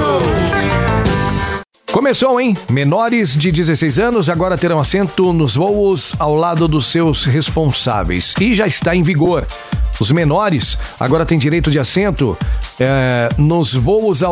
Começou, hein? Menores de 16 anos agora terão assento nos voos ao lado dos seus responsáveis. E já está em vigor. Os menores agora têm direito de assento nos voos ao